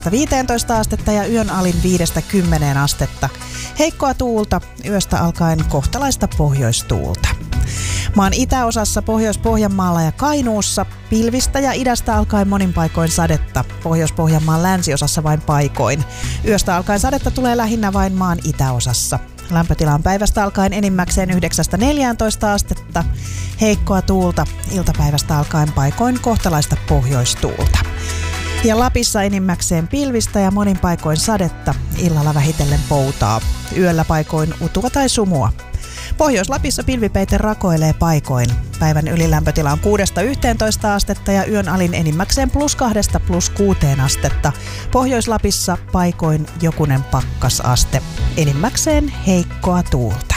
15 astetta ja yön alin 5-10 astetta. Heikkoa tuulta, yöstä alkaen kohtalaista pohjoistuulta. Maan itäosassa Pohjois-Pohjanmaalla ja Kainuussa pilvistä ja idästä alkaen monin paikoin sadetta. Pohjois-Pohjanmaan länsiosassa vain paikoin. Yöstä alkaen sadetta tulee lähinnä vain maan itäosassa. Lämpötila on päivästä alkaen enimmäkseen 9-14 astetta. Heikkoa tuulta, iltapäivästä alkaen paikoin kohtalaista pohjoistuulta. Ja Lapissa enimmäkseen pilvistä ja monin paikoin sadetta, illalla vähitellen poutaa. Yöllä paikoin utua tai sumua. Pohjois-Lapissa pilvipeite rakoilee paikoin. Päivän ylilämpötila on 6-11 astetta ja yön alin enimmäkseen +2–+6 astetta. Pohjois-Lapissa paikoin jokunen pakkasaste. Enimmäkseen heikkoa tuulta.